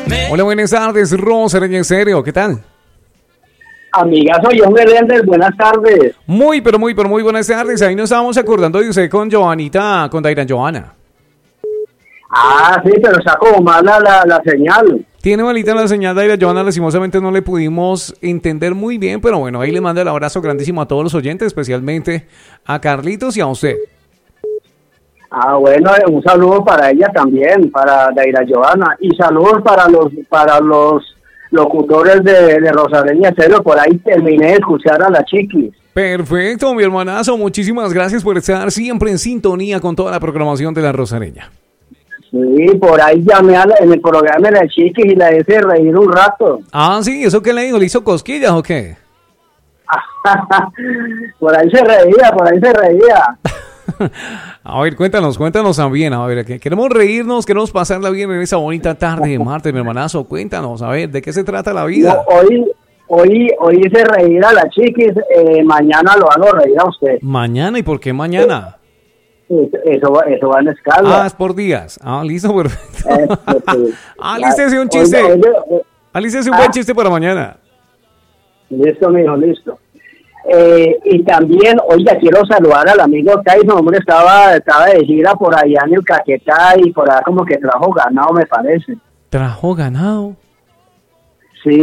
Hola, buenas tardes, Rosareña Estéreo, ¿qué tal? Amigazo John Meléndez, buenas tardes. Muy buenas tardes. Ahí nos estábamos acordando de usted con Joanita, con Daira Joana. Ah, sí, pero está como mala la señal. Tiene malita la señal, Daira Joana, lastimosamente no le pudimos entender muy bien, pero bueno, ahí le mando el abrazo grandísimo a todos los oyentes, especialmente a Carlitos y a usted. Ah, bueno, un saludo para ella también, para Daira Joana, y saludos para los locutores de Rosareña Estéreo. Por ahí terminé de escuchar a la Chiquis. Perfecto, mi hermanazo, muchísimas gracias por estar siempre en sintonía con toda la programación de la Rosareña. Sí, por ahí llamé en el programa de la Chiquis y la hice reír un rato. Ah, sí, ¿eso qué le dijo? ¿Le hizo cosquillas o qué? Por ahí se reía. A ver, cuéntanos también, a ver, que queremos reírnos, queremos pasarla bien en esa bonita tarde de martes, mi hermanazo, cuéntanos, a ver, ¿de qué se trata la vida? No, hoy hice reír a la Chiquis, mañana lo hago reír a usted. ¿Mañana? ¿Y por qué mañana? Eso va en escala. Ah, es por días. Ah, listo, perfecto. Alístese un chiste. Alístese un buen chiste para mañana. Listo, mijo, listo. Y también, oiga, quiero saludar al amigo Tyson, hombre, estaba de gira por allá en el Caquetá y por allá como que trajo ganado, me parece. ¿Trajo ganado? Sí,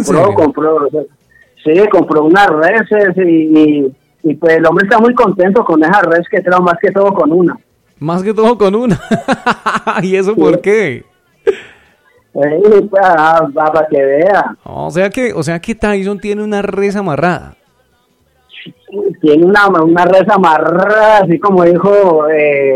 compró unas reses y pues el hombre está muy contento con esas reses que trajo, más que todo con una. Más que todo con una. ¿Y eso por qué? Para que vea. O sea que Tyson tiene una res amarrada. Tiene una res amarrada, así como dijo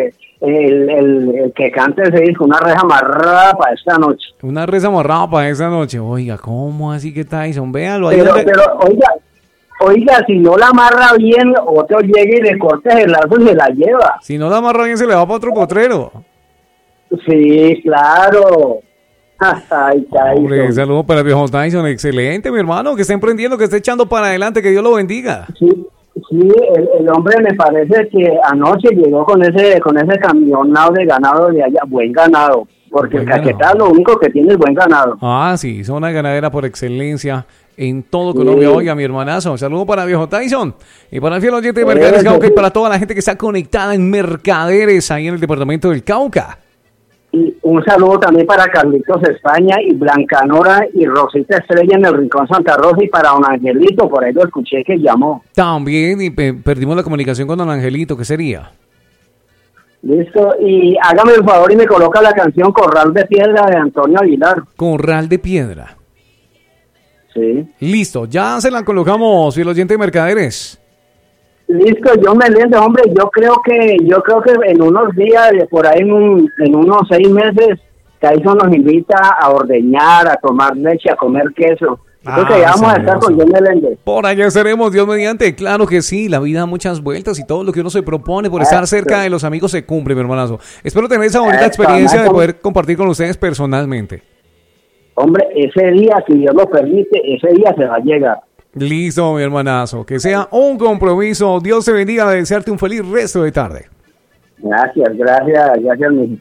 el que canta ese disco, una res amarrada para esta noche. Una res amarrada para esta noche. Oiga, ¿cómo así que Tyson? Véalo ahí. Pero oiga, si no la amarra bien, otro llega y le corta el lazo y se la lleva. Si no la amarra bien, se le va para otro potrero. Sí, claro. Ay, hombre, saludo para el viejo Tyson, excelente, mi hermano, que esté emprendiendo, que esté echando para adelante, que Dios lo bendiga. Sí, el hombre me parece que anoche llegó con ese camionado de ganado de allá, buen ganado, porque el Caquetá lo único que tiene es buen ganado. Ah, sí, zona ganadera por excelencia en todo Colombia. Oiga, mi hermanazo, saludo para viejo Tyson y para el fiel oyente de Mercaderes Cauca y para toda la gente que está conectada en Mercaderes ahí en el departamento del Cauca. Y un saludo también para Carlitos España y Blanca Nora y Rosita Estrella en el Rincón Santa Rosa y para don Angelito, por ahí lo escuché que llamó. También, y perdimos la comunicación con don Angelito, ¿qué sería? Listo, y hágame el favor y me coloca la canción Corral de Piedra de Antonio Aguilar. Corral de Piedra. Sí. Listo, ya se la colocamos, fiel oyente de Mercaderes. Listo, John Meléndez, hombre, yo creo que en unos días, por ahí en unos 6 meses, Tyson nos invita a ordeñar, a tomar leche, a comer queso. Creo que ya vamos a estar con John Meléndez. Por allá estaremos, Dios mediante. Claro que sí, la vida da muchas vueltas y todo lo que uno se propone por estar cerca de los amigos se cumple, mi hermanazo. Espero tener esa bonita experiencia de poder compartir con ustedes personalmente. Hombre, ese día, si Dios lo permite, ese día se va a llegar. Listo, mi hermanazo. Que sea un compromiso. Dios te bendiga. Desearte un feliz resto de tarde. Gracias, mi.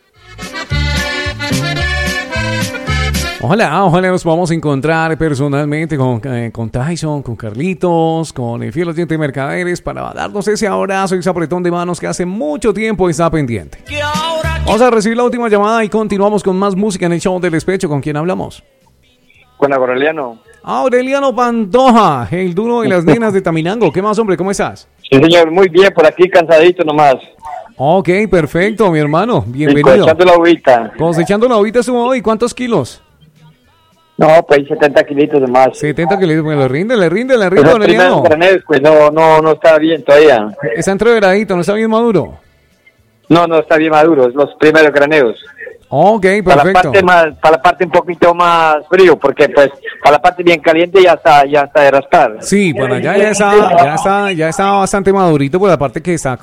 Ojalá nos podamos encontrar personalmente con Tyson, con Carlitos, con el fiel oyente de Mercaderes para darnos ese abrazo y ese apretón de manos que hace mucho tiempo está pendiente. Vamos a recibir la última llamada y continuamos con más música en el show del despecho. ¿Con quién hablamos? Con Aureliano. Aureliano Pantoja, el duro de las nenas de Taminango. ¿Qué más, hombre? ¿Cómo estás? Sí, señor, muy bien, por aquí cansadito nomás. Ok, perfecto, mi hermano. Bienvenido. Cosechando la uvita. Cosechando la uvita estuvo hoy. ¿Cuántos kilos? No, pues 70 kilitos nomás. 70 kilos, pues le rinde, Aureliano. Pues no está bien todavía. Está entreveradito, ¿no está bien maduro? No está bien maduro, es los primeros graneos. Ok, perfecto. Para la parte un poquito más frío, porque pues para la parte bien caliente ya está de raspar. Sí, bueno, ya está bastante madurito, por la parte que está